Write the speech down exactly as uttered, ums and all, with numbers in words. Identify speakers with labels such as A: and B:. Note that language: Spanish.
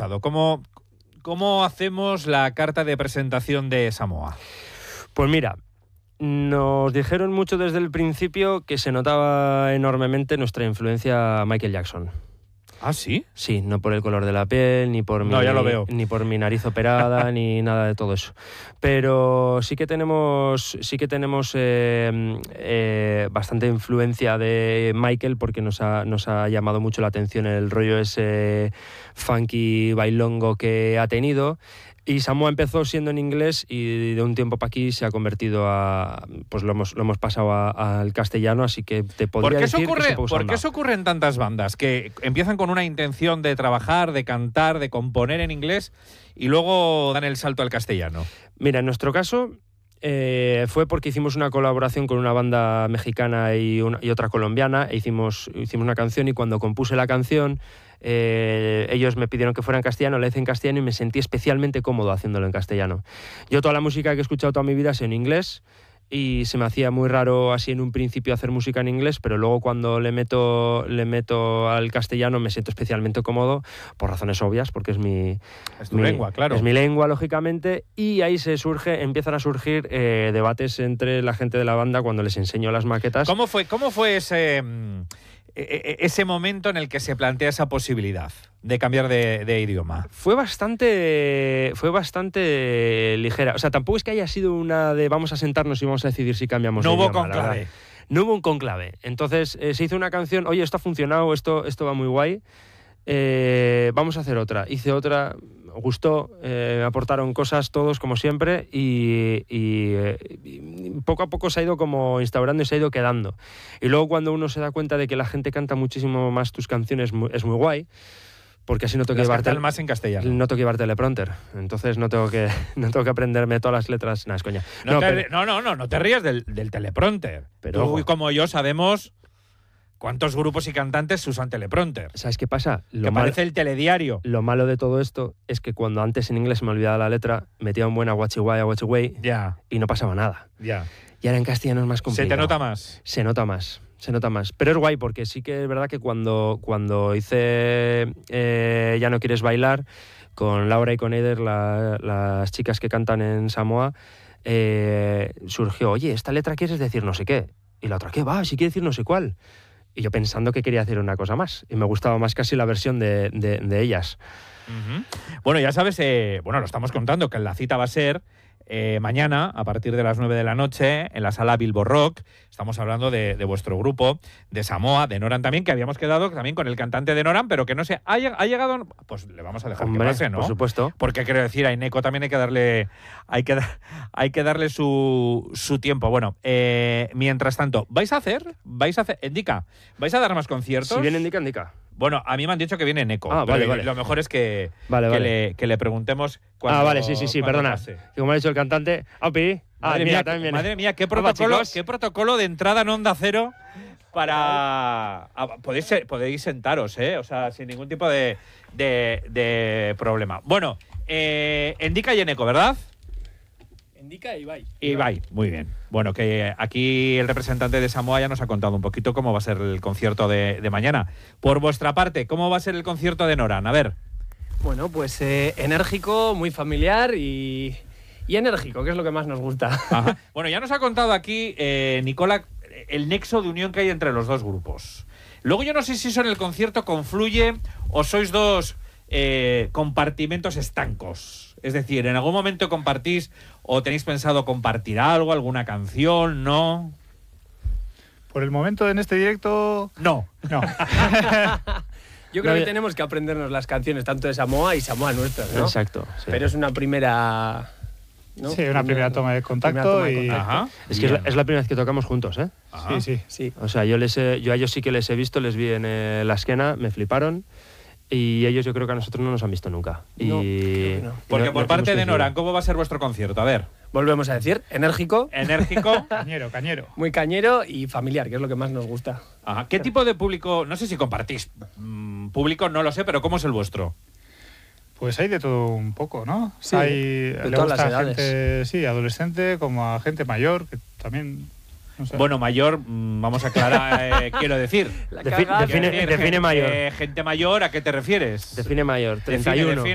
A: pasado? ¿Cómo, cómo hacemos la carta de presentación de Samoa?
B: Pues mira, nos dijeron mucho desde el principio que se notaba enormemente nuestra influencia Michael Jackson.
A: ¿Ah, sí?
B: Sí, no por el color de la piel, ni por mi,
A: no, ya lo veo.
B: ni por mi nariz operada, ni nada de todo eso. Pero sí que tenemos, sí que tenemos eh, eh, bastante influencia de Michael, porque nos ha, nos ha llamado mucho la atención el rollo ese funky bailongo que ha tenido. Y Samoa empezó siendo en inglés y de un tiempo para aquí se ha convertido a... Pues lo hemos, lo hemos pasado a, al castellano, así que te podría
A: ¿Por qué
B: decir
A: eso ocurre,
B: que es un poco
A: ¿Por qué
B: salvado.
A: eso ocurre en tantas bandas? Que empiezan con una intención de trabajar, de cantar, de componer en inglés y luego dan el salto al castellano.
B: Mira, en nuestro caso eh, fue porque hicimos una colaboración con una banda mexicana y, una, y otra colombiana. E hicimos, hicimos una canción y cuando compuse la canción... Eh, ellos me pidieron que fuera en castellano, la hice en castellano y me sentí especialmente cómodo haciéndolo en castellano. Yo toda la música que he escuchado toda mi vida es en inglés y se me hacía muy raro así en un principio hacer música en inglés, pero luego cuando le meto, le meto al castellano me siento especialmente cómodo por razones obvias, porque es mi,
A: es tu
B: mi
A: lengua, claro.
B: Es mi lengua, lógicamente, y ahí se surge, empiezan a surgir eh, debates entre la gente de la banda cuando les enseño las maquetas.
A: ¿Cómo fue, cómo fue ese... Mmm... ese momento en el que se plantea esa posibilidad de cambiar de, de idioma?
B: Fue bastante fue bastante ligera. O sea, tampoco es que haya sido una de vamos a sentarnos y vamos a decidir si cambiamos
A: no
B: de idioma.
A: No hubo conclave.
B: No hubo un conclave. Entonces eh, se hizo una canción, oye, esto ha funcionado, esto, esto va muy guay, eh, vamos a hacer otra. Hice otra, gustó, eh, aportaron cosas todos como siempre y, y, eh, y poco a poco se ha ido como instaurando y se ha ido quedando. Y luego cuando uno se da cuenta de que la gente canta muchísimo más tus canciones es muy guay, porque así no tengo que llevar
A: más en castellano.
B: No tengo que llevar teleprompter, entonces no tengo que no tengo que aprenderme todas las letras, nada, es coña.
A: No,
B: no,
A: te,
B: pero,
A: no, no, no, no te rías del, del teleprompter.
B: Pero
A: tú y como yo sabemos cuántos grupos y cantantes usan teleprompter.
B: ¿Sabes qué pasa?
A: Lo que mal, parece el telediario.
B: Lo malo de todo esto es que cuando antes en inglés me olvidaba la letra, metía un buen aguachihuay, aguachihuay
A: ya.
B: y no pasaba nada.
A: Ya.
B: Y ahora en castellano es más complicado.
A: ¿Se te nota más?
B: Se nota más, se nota más. Pero es guay porque sí que es verdad que cuando, cuando hice eh, Ya no quieres bailar, con Laura y con Eider, la, las chicas que cantan en Samoa, eh, surgió, oye, esta letra quieres decir no sé qué. Y la otra, ¿qué va? Si quiere decir no sé cuál. Y yo pensando que quería hacer una cosa más. Y me gustaba más casi la versión de, de, de ellas.
A: Uh-huh. Bueno, ya sabes, eh, bueno, lo estamos contando, que la cita va a ser eh, mañana, a partir de las nueve de la noche, en la sala Bilbo Rock. Estamos hablando de, de vuestro grupo, de Samoa, de Noran también, que habíamos quedado también con el cantante de Noran, pero que no sé, ¿ha, ha llegado? Pues le vamos a dejar
B: Hombre,
A: que pase, ¿no?
B: Por supuesto.
A: Porque quiero decir, a Ineco también hay que darle, hay que, hay que darle su, su tiempo. Bueno, eh, mientras tanto, ¿vais a hacer? ¿Vais a hacer? Indica, ¿vais a dar más conciertos?
B: Si viene Indica, Indica.
A: Bueno, a mí me han dicho que viene Eneco.
B: Ah, vale, vale.
A: Lo mejor es que,
B: vale,
A: que,
B: vale.
A: Le, que le preguntemos cuándo.
B: Ah, vale, sí, sí, sí, perdona.
A: Pase.
B: Que como ha dicho el cantante, ¡Aupi! Ah,
A: madre,
B: mira,
A: mía,
B: también viene.
A: madre mía, qué protocolo, qué protocolo de entrada en Onda Cero para... Ah, podéis, podéis sentaros, ¿eh? O sea, sin ningún tipo de, de, de problema. Bueno, eh, Indica y Eneco, ¿verdad?
C: Indica e Ibai.
A: Ibai, muy bien. Bueno, que aquí el representante de Samoa ya nos ha contado un poquito cómo va a ser el concierto de, de mañana. Por vuestra parte, ¿cómo va a ser el concierto de Noran? A ver.
C: Bueno, pues eh, enérgico, muy familiar y, y enérgico, que es lo que más nos gusta.
A: Ajá. Bueno, ya nos ha contado aquí, eh, Nicola, el nexo de unión que hay entre los dos grupos. Luego yo no sé si eso en el concierto confluye o sois dos eh, compartimentos estancos. Es decir, ¿en algún momento compartís o tenéis pensado compartir algo, alguna canción? ¿No?
D: Por el momento en este directo...
A: No.
D: No.
C: Yo creo que tenemos que aprendernos las canciones tanto de Samoa y Samoa nuestras, ¿no?
B: Exacto. Sí.
C: Pero es una primera... ¿no?
D: Sí, una primera toma de contacto. Toma de
A: y...
D: contacto.
A: Ajá.
B: Es que es la, es la primera vez que tocamos juntos, ¿eh?
D: Ajá. Sí, sí,
C: sí.
B: O sea, yo, les he, yo a ellos sí que les he visto, les vi en eh, la esquena, me fliparon. Y ellos yo creo que a nosotros no nos han visto nunca.
C: No,
B: y
C: no.
A: Porque
B: no,
A: por
B: no
A: parte de
B: coincidido.
A: Noran, ¿cómo va a ser vuestro concierto? A ver.
C: Volvemos a decir, enérgico.
A: Enérgico.
D: Cañero, cañero.
C: Muy cañero y familiar, que es lo que más nos gusta.
A: Ajá. ¿Qué tipo de público? No sé si compartís mmm, público, no lo sé, pero ¿cómo es el vuestro?
D: Pues hay de todo un poco, ¿no?
C: Sí,
D: hay,
C: de
D: le
C: todas
D: gusta
C: las edades.
D: Gente, sí, adolescente, como a gente mayor, que también... No sé.
A: Bueno, mayor, mmm, vamos a aclarar, eh, quiero decir.
C: La
B: Defi-
C: caga,
B: define,
A: Quiero decir,
B: define
A: gente,
B: mayor.
A: eh, gente mayor, ¿a qué te refieres?
B: Define mayor,
A: Define,
B: treinta y uno.
A: define.